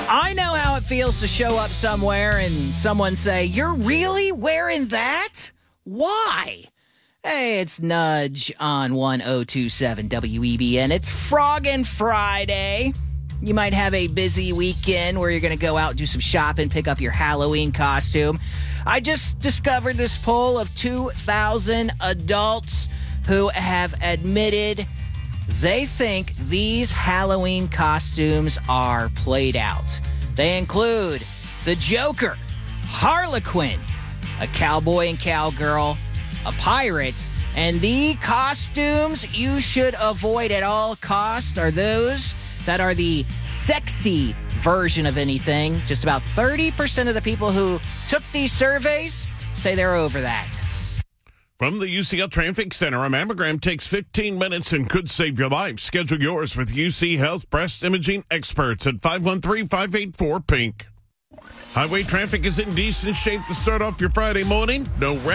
I know how it feels to show up somewhere and someone say, "You're really wearing that? Why?" Hey, it's Nudge on 1027 WEBN. It's Froggin' Friday. You might have a busy weekend where you're going to go out and do some shopping, pick up your Halloween costume. I just discovered this poll of 2,000 adults who have admitted they think these Halloween costumes are played out. They include the Joker, Harlequin, a cowboy and cowgirl, a pirate, and the costumes you should avoid at all costs are those that are the sexy version of anything. Just about 30% of the people who took these surveys say they're over that. From the UCL Traffic Center, a mammogram takes 15 minutes and could save your life. Schedule yours with UC Health Breast Imaging Experts at 513-584-PINK. Highway traffic is in decent shape to start off your Friday morning. No